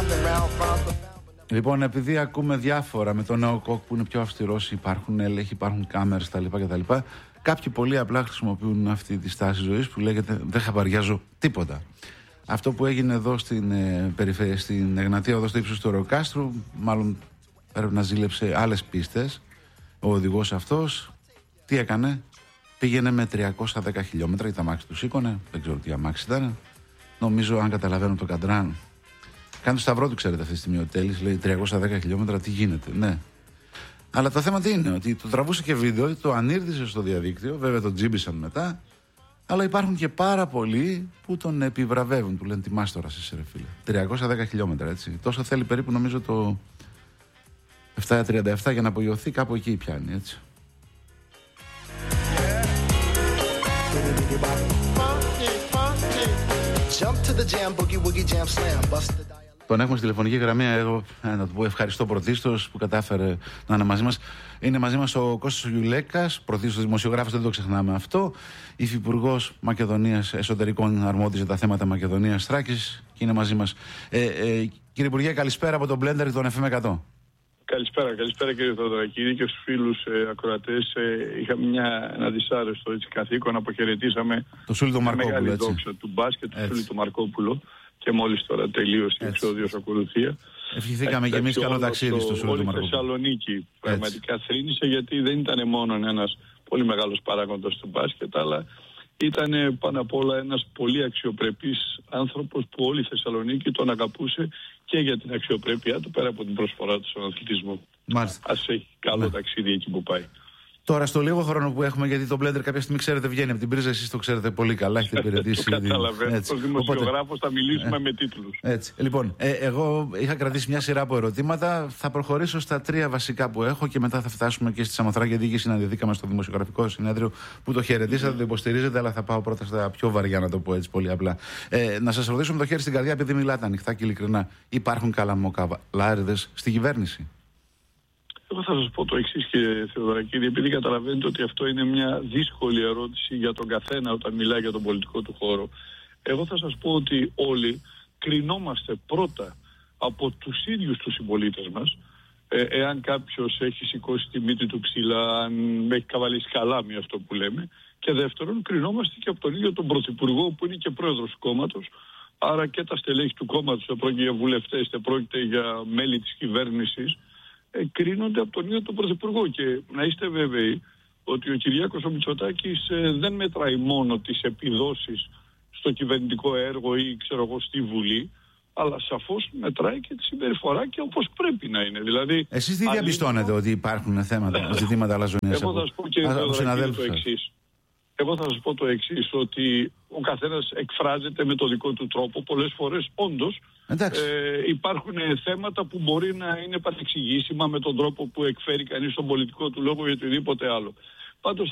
Λοιπόν, επειδή ακούμε διάφορα με τον νέο ΚΟΚ που είναι πιο αυστηρός, υπάρχουν έλεγχοι, υπάρχουν κάμερες κτλ. Κάποιοι πολύ απλά χρησιμοποιούν αυτή τη στάση ζωής που λέγεται δεν χαμπαριάζω τίποτα. Αυτό που έγινε εδώ στην Εγνατία Οδό στο ύψος του Ωροκάστρου, μάλλον πρέπει να ζήλεψε άλλες πίστες. Ο οδηγός αυτός τι έκανε? Πήγαινε με 310 χιλιόμετρα, γιατί τα αμάξι του σήκωνε, δεν ξέρω τι αμάξι ήταν. Νομίζω, αν καταλαβαίνω το καντράν, κάνει το σταυρό του, ξέρετε, αυτή τη στιγμή ο Τέλης, λέει 310 χιλιόμετρα, τι γίνεται, ναι. Αλλά το θέμα τι είναι, ότι το τραβούσε και βίντεο, το ανήρτησε στο διαδίκτυο, βέβαια το τζίμπησαν μετά, αλλά υπάρχουν και πάρα πολλοί που τον επιβραβεύουν, του λένε τιμάς τώρα σε ρε φίλε. 310 χιλιόμετρα, έτσι. Τόσο θέλει περίπου, νομίζω, το 737 για να απογειωθεί, κάπου εκεί πιάνει, έτσι. Τον έχουμε στη τηλεφωνική γραμμή. Εγώ να του πω ευχαριστώ πρωτίστως που κατάφερε να είναι μαζί μας. Είναι μαζί μας ο Κώστας Γιουλέκας, πρωτίστως δημοσιογράφος, δεν το ξεχνάμε αυτό. Υφυπουργός Μακεδονίας Εσωτερικών, αρμόδιος για τα θέματα Μακεδονίας Θράκης, και είναι μαζί μας. Κύριε Υπουργέ, καλησπέρα από τον Blender των FM100. Καλησπέρα κύριε Θεοδωρακίδη και στους φίλους ακροατές. Είχαμε ένα δυσάρεστο καθήκον, αποχαιρετήσαμε το Σούλη τον Μαρκόπουλο, μεγάλη δόξα του μπάσκετ, του Σούλη τον Μαρκόπουλο, και μόλις τώρα τελείωσε η εξόδιος ακολουθία. Ευχηθήκαμε και εμείς καλό ταξίδι στο Σούλη τον Μαρκόπουλο. Όλη η Θεσσαλονίκη πραγματικά θρήνησε, γιατί δεν ήταν μόνο ένας πολύ μεγάλος παράγοντας του μπάσκετ, αλλά ήταν πάνω απ' όλα ένας πολύ αξιοπρεπής άνθρωπος που όλη η Θεσσαλονίκη τον αγαπούσε και για την αξιοπρέπειά του, πέρα από την προσφορά του στον αθλητισμό. Ας έχει καλό ταξίδι εκεί που πάει. Τώρα, στο λίγο χρόνο που έχουμε, γιατί το Blender κάποια στιγμή, ξέρετε, βγαίνει από την πρίζα, εσείς το ξέρετε πολύ καλά, έχετε υπηρετήσει. Το καταλαβαίνω. Ως δημοσιογράφος θα μιλήσουμε με τίτλους. Έτσι. Λοιπόν, εγώ είχα κρατήσει μια σειρά από ερωτήματα. Θα προχωρήσω στα 3 βασικά που έχω και μετά θα φτάσουμε και στη Σαμοθράκη, γιατί συναντηθήκαμε στο Δημοσιογραφικό Συνέδριο που το χαιρετήσατε, το υποστηρίζετε, αλλά θα πάω πρώτα στα πιο βαριά, να το πω έτσι πολύ απλά. Να σας ρωτήσω με το χέρι στην καρδιά, επειδή μιλάτε ανοιχτά και ειλικρινά, υπάρχουν καλαμοκαβαλάριδες στη κυβέρνηση? Εγώ θα σας πω το εξής, κύριε Θεοδωρακίδη, επειδή καταλαβαίνετε ότι αυτό είναι μια δύσκολη ερώτηση για τον καθένα όταν μιλάει για τον πολιτικό του χώρο. Εγώ θα σας πω ότι όλοι κρινόμαστε πρώτα από τους ίδιους τους συμπολίτες μας, εάν κάποιος έχει σηκώσει τη μύτη του ψηλά, αν έχει καβαλήσει καλάμι, αυτό που λέμε, και δεύτερον κρινόμαστε και από τον ίδιο τον Πρωθυπουργό, που είναι και πρόεδρος του κόμματος, άρα και τα στελέχη του κόμματος, είτε πρόκειται για βουλευτές, είτε πρόκειται για μέλη της κυβέρνησης, κρίνονται από τον ίδιο τον Πρωθυπουργό. Και να είστε βέβαιοι ότι ο Κυριάκος ο Μητσοτάκης δεν μετράει μόνο τις επιδόσεις στο κυβερνητικό έργο ή ξέρω εγώ στη Βουλή, αλλά σαφώς μετράει και τη συμπεριφορά και όπως πρέπει να είναι. Δηλαδή, εσείς τι διαπιστώνετε ότι υπάρχουν θέματα, ζητήματα αλαζονίας? Εγώ θα σας πω και το εξής. Εγώ θα σας πω το εξής, ότι ο καθένας εκφράζεται με το δικό του τρόπο. Πολλές φορές όντως υπάρχουν θέματα που μπορεί να είναι παρεξηγήσιμα με τον τρόπο που εκφέρει κανείς τον πολιτικό του λόγο ή οτιδήποτε άλλο. Πάντως